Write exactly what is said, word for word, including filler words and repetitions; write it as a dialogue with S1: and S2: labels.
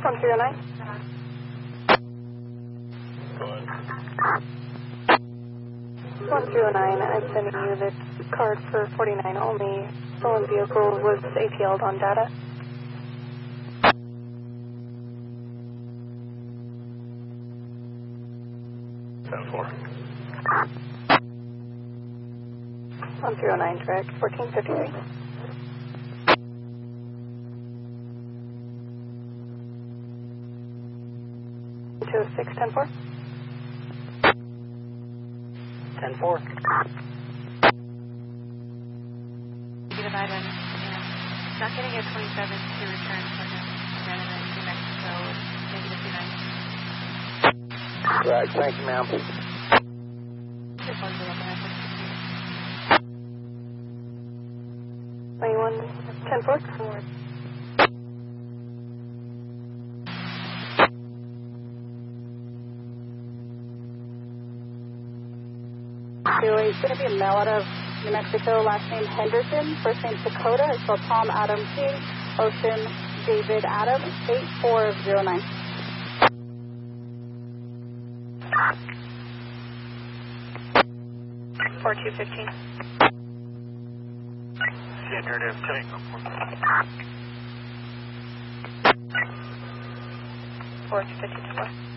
S1: one zero nine.
S2: Go ahead.
S1: one zero nine, I'm sending you this card for forty-nine only. Stolen vehicle was A T L'd on data.
S2: ten four.
S1: one zero nine, direct, fourteen fifty-three. two oh six, ten four.
S3: ten four.
S4: Negative item. And not getting a twenty-seven to return from him. Ran in New Mexico with negative two nine.
S3: Right, thank you, ma'am.
S1: twenty-one, ten four.
S5: He's going to be a male out of New Mexico, last name Henderson, first name Dakota. It's called Tom Adam King, Ocean David Adam, eight four zero nine.
S1: four two fifteen.
S2: Generative Tango.
S1: four two fifteen.